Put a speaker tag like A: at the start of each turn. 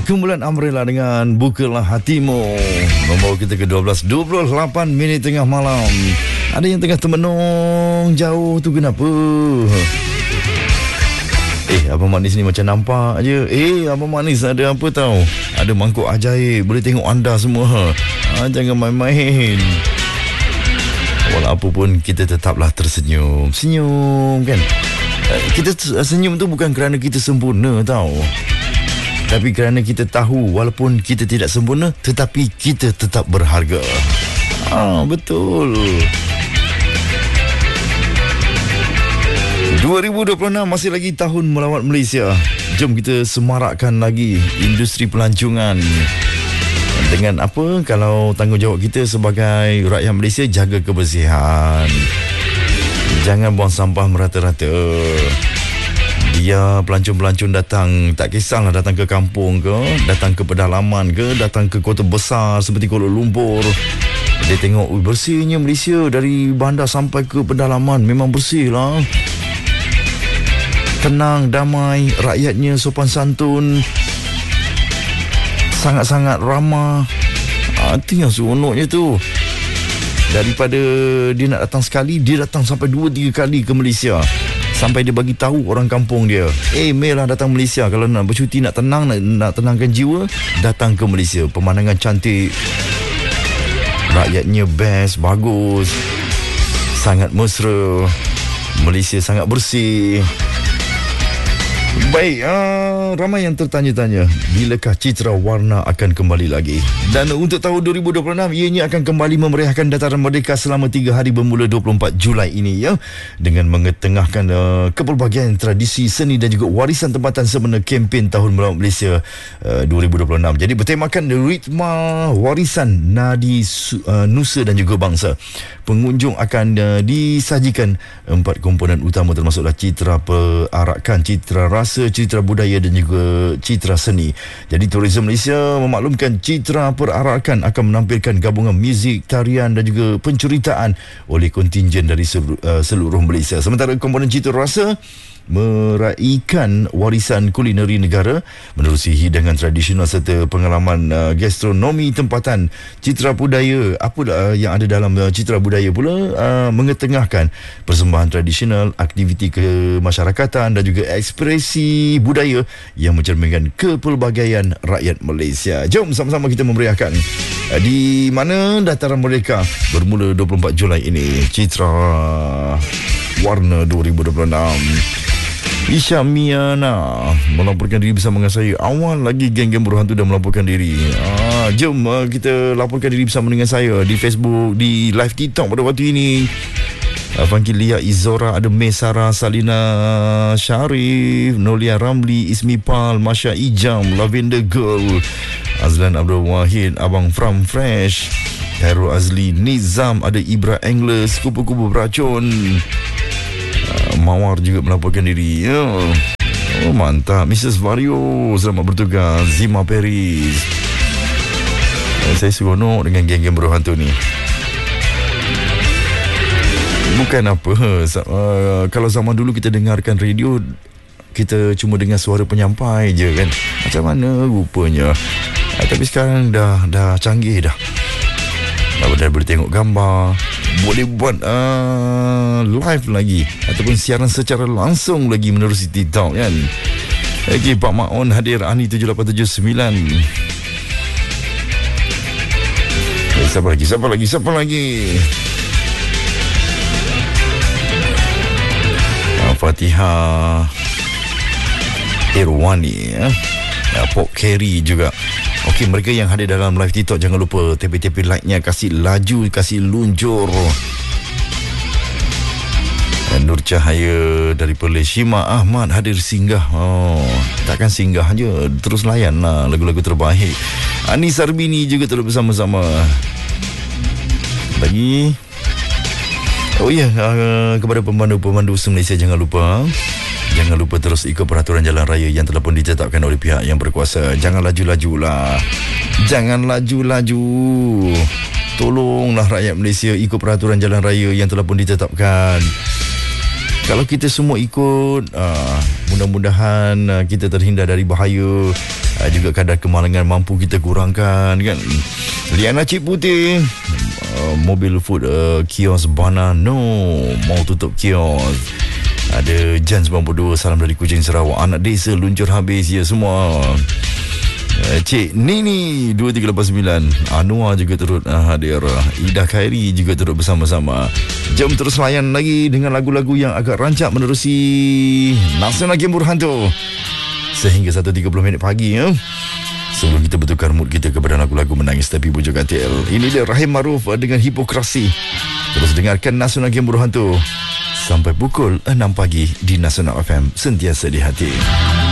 A: Kumpulan Umbrella dengan Bukalah Hatimu membawa kita ke 12:28 minit tengah malam. Ada yang tengah termenung jauh tu kenapa? Abang Manis ni macam nampak je. Abang Manis ada apa tahu? Ada mangkuk ajaib, boleh tengok anda semua. Jangan main-main. Walaupun kita tetaplah tersenyum. Senyum kan? Kita senyum tu bukan kerana kita sempurna tau, tapi kerana kita tahu walaupun kita tidak sempurna, tetapi kita tetap berharga. Betul. 2026 masih lagi tahun melawat Malaysia. Jom kita semarakkan lagi industri pelancongan. Dengan apa? Kalau tanggungjawab kita sebagai rakyat Malaysia, jaga kebersihan. Jangan buang sampah merata-rata. Dia pelancong-pelancong datang, tak kisahlah datang ke kampung ke, datang ke pedalaman ke, datang ke kota besar seperti Kuala Lumpur. Dia tengok bersihnya Malaysia, dari bandar sampai ke pedalaman memang bersih lah. Tenang, damai, rakyatnya sopan santun, sangat-sangat ramah. Itu yang seronoknya tu. Daripada dia nak datang sekali, dia datang sampai 2-3 kali ke Malaysia. Sampai dia bagi tahu orang kampung dia, lah datang Malaysia. Kalau nak bercuti, nak tenang, nak tenangkan jiwa, datang ke Malaysia. Pemandangan cantik, rakyatnya best, bagus, sangat mesra. Malaysia sangat bersih. Baik, ramai yang tertanya-tanya, bilakah Citra Warna akan kembali lagi? Dan untuk tahun 2026, ianya akan kembali memeriahkan Dataran Merdeka selama 3 hari bermula 24 Julai ini, ya, dengan mengetengahkan kepelbagaian tradisi, seni dan juga warisan tempatan semena kempen Tahun Melawat Malaysia 2026. Jadi bertemakan ritma warisan nadi nusa dan juga bangsa. Pengunjung akan disajikan 4 komponen utama, termasuklah citra perarakan, citra rasa, citra budaya dan juga citra seni. Jadi Tourism Malaysia memaklumkan citra perarakan akan menampilkan gabungan muzik, tarian dan juga penceritaan oleh kontingen dari seluruh Malaysia. Sementara komponen citra rasa meraihkan warisan kulineri negara menerusi hidangan tradisional serta pengalaman gastronomi tempatan. Citra budaya, apa yang ada dalam citra budaya pula, mengetengahkan persembahan tradisional, aktiviti kemasyarakatan dan juga ekspresi budaya yang mencerminkan kepelbagaian rakyat Malaysia. Jom sama-sama kita memeriahkan di mana Dataran Merdeka bermula 24 Julai ini. Citra Warna 2026. Isha Miana melaporkan diri bersama dengan saya. Awal lagi geng-geng berhantu dah melaporkan diri. Jom kita laporkan diri bersama dengan saya di Facebook, di live TikTok pada waktu ini. Funky Lia Izora, ada Mesara, Salina Syarif, Nolia Ramli, Ismi Pal, Masya Ijam, Lavender Girl, Azlan Abdul Wahid, Abang From Fresh, Khairul Azli, Nizam, ada Ibra Angles, Kupu-Kupu Beracun, Mawar juga melaporkan diri. Mantap. Mrs. Vario, selamat bertugas. Zima Paris. Saya seronok dengan geng-geng berhantu ni. Bukan apa, kalau zaman dulu kita dengarkan radio, kita cuma dengar suara penyampai je kan. Macam mana rupanya. Tapi sekarang dah canggih dah. Dah boleh tengok gambar, boleh buat live lagi ataupun siaran secara langsung lagi menerusi TikTok kan. Okey, Pak Maon hadir, Ani 7879. Siapa lagi? Fatihah Irwani, Pok Kerry juga. Okey, mereka yang hadir dalam live TikTok, jangan lupa tepi-tepi like-nya, kasih laju, kasih luncur. Nur Cahaya dari Perlis, Shima Ahmad hadir singgah. Takkan singgah je, terus layan lah lagu-lagu terbaik. Anis Arbini juga terus bersama-sama. Lagi kepada pemandu-pemandu Malaysia, jangan lupa terus ikut peraturan jalan raya yang telah pun ditetapkan oleh pihak yang berkuasa. Jangan laju-laju lah. Tolonglah rakyat Malaysia ikut peraturan jalan raya yang telah pun ditetapkan. Kalau kita semua ikut, mudah-mudahan kita terhindar dari bahaya juga kadar kemalangan mampu kita kurangkan kan. Liana Cik Putih, mobil food kios Bana mau tutup kios. Ada Jan 92, salam dari Kuching Sarawak, anak desa luncur habis ya semua. Cik Nini 2389, Anwar juga turut hadir, Ida Khairi juga turut bersama-sama. Jom terus layan lagi dengan lagu-lagu yang agak rancak menerusi Nasional Game Berhantu sehingga 1.30 pagi ya. Sebelum kita betulkan mood kita kepada lagu-lagu menangis tapi bujuk katil. Ini dia Rahim Maruf dengan Hipokrasi. Terus dengarkan Nasional Game Berhantu sampai pukul 6 pagi di Nasional FM, sentiasa di hati.